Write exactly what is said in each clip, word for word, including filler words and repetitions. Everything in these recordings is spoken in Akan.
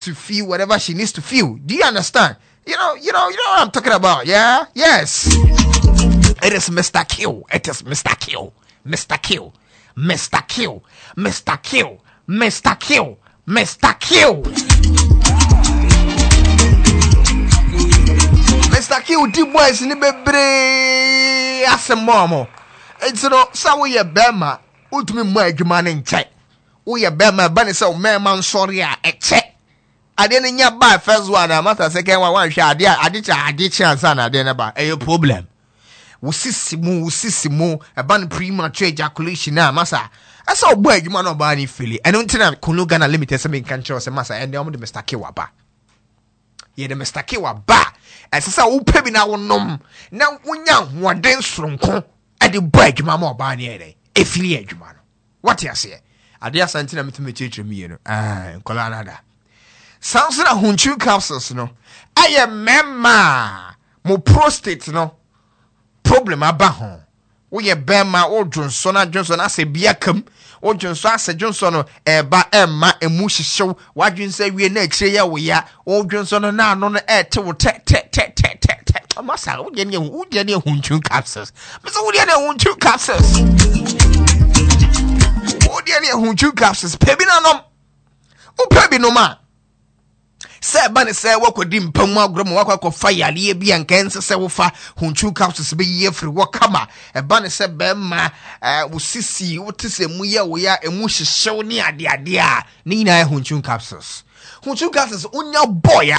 to feel whatever she needs to feel. Do you understand? You know, you know, you know what I'm talking about, yeah? Yes. It is Mister Q. It is Mister Q. Mister Q. Mister Q. Mister Q. Mister Q. Mister Q. Mister Q, the boys in the baby. As a mom. It's no, so we a bema. Ultimate my man in check. We a bema, bunny so man, sorry, a check. I didn't yet buy first one, I must second one, one shot. Yeah, I did, I did chance, and I didn't buy a problem. We see mo, we see mo, a ban premature ejaculation now, massa. I saw boy, you man, no bani Philly. I don't think I'm Kunugana limited something can show us a massa, and the only Mister Kiwaba. Ye the Mister Kiwaba. As I saw, who pay me now, no. Now, when young one dance from con, and the boy, you mamma bani, a Philly, you man. What you say? I dare send them to me, teach me, you know, ah, Colanada. Sounds like a hunchu capsules, no. I am memma. Mo prostate, no. Problem about home. We a bema or Johnson and Johnson as a biacum or Johnson as a Johnson eh ba emma a mushy show. What you say we next year we are or Johnson and now on the air to tet tet tet tet tet tet. I must have any hunchu capsules. But so we are hunchu capsules. What the hunchu capsules? Pebby no. Oh, Pebby no man. Say bani say wako di mpamwa gromo wako kwa fire liye bi ankense se wofa hunchu capsules be ye free wakama e bani say bema uh, usisi wotise mu ye wo ya emu hyehyew ne ade ade a ni na hunchu capsules hunchu capsules unya boya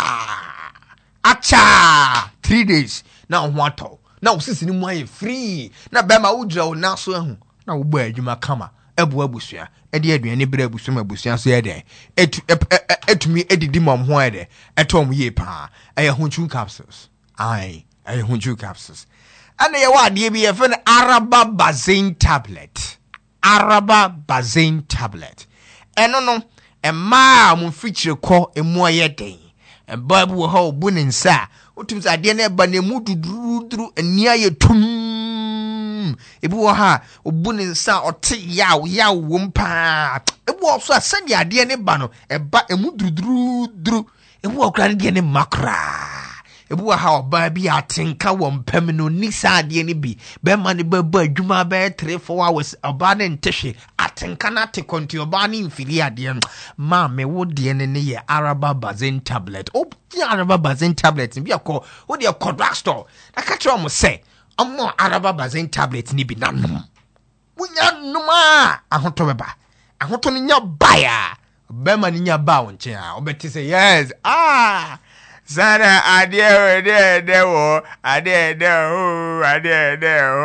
acha three days na ho ato na usisi ni mu aye free na bema udra wo na so ehu na wo bo adwuma kama ebu abusua edi aduane bere abusua abusua so ede etu etumi edidi mom ho ede etom ye pa eye hunchu capsules ai eye hunchu capsules ana ye wa de bi ye fe Araba Bazin tablet Araba Bazin tablet eno no e ma mo feature ko emu aye den e babu wo ho bu ne nsa otum sa de na ba na mu duduru ani aye tum ebu ha obuni nsa ote yaw yaw wompa ebu oso asani ade ne ba no eba emu duruduru duru ebu okra ne de ne makra ebu ha oba bi atenka wompam no nisa ade ne bi be ma ne ba ba adwuma be three four hours oba ne ntehwe atenka na te konti oba ne mfili ade ma me wo de ne ne ye Araba Bazin tablet o Araba Bazin tablet bi akọ wo de akọ drugstore aka tro mo say Amo Araba Bazin tablet ni bi nanum. Wunya numa ahoto beba. Ahoto ni nya baya. Bema ni nya ba wonche a. Obeti say yes. Ah. Sana ade ade de wo. Ade de o. Ade de o.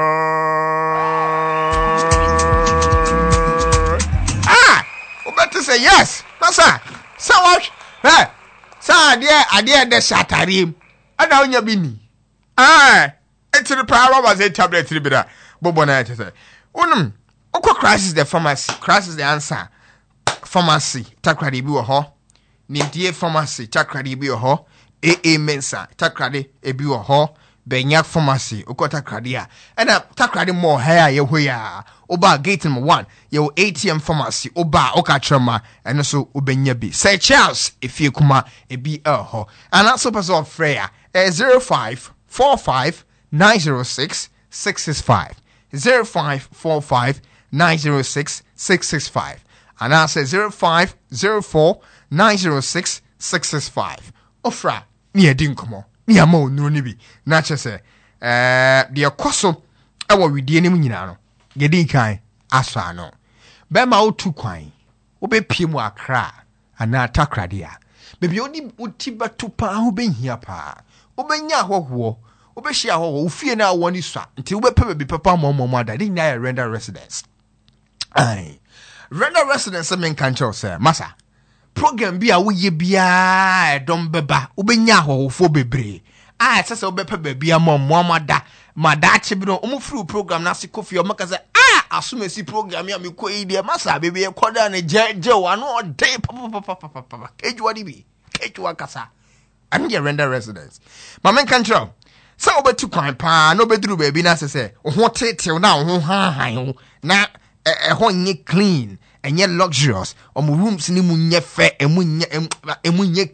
Ah. Obeti say yes. Masa. Sa what? Hey. Sa ade ade de shatarim. Ada onya bini. Ah. To the power was a tablet to be that. Bobona say, Unum, Oko crisis the pharmacy, crisis the answer. Pharmacy, takradi bi ho. Nintie pharmacy, takradi bi ho. A A Mensa, takradi e bi ho. Benyak pharmacy, Oko takradi a. And a takradi more hair ye hoya. Oba gate number one, your A T M pharmacy, Oba Okachama, and also Ubenya bi. Say Charles, if you kuma e bi a ho. And also person of Freya, a zero five four five. nine zero six six six five zero five four five nine zero six six six five and I say zero five zero four nine zero six six six five. Ofra ni edin komo ni ama onuro ni bi na che se eh de ekoso e wo widie nim nyina no yedi kan aso ano be ma otu kwan wo be pie mu akra ana takrade a bebi oni uti batu pa ho be hia pa wo be nya hoho obehia ho ofie na woni swa nti wobepe be papa momomo ada dey na render residence ai render residence men kan cho say masa program bi a woye bia edom beba obenya ho fo bebre ah sese wobepe ba bia momomo ada madache bi no omufru program na se kofi o maka say ah asumesi program ya mekọ ide masa bebe e koda na jeje wa no dey papa papa papa kejuwa di bi kejuwa kasa am ye render residence ma men kan cho so obetu kwan pa no beduru baby na se ho tetew na ho han han na e ho nye clean enye luxurious omo rooms ni mu nye fe emu nye emu nye